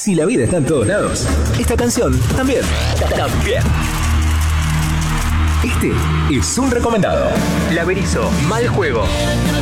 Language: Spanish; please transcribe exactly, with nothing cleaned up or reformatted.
Si la vida está en todos lados, esta canción también. También. Este es un recomendado. La Berizo, Mal Juego.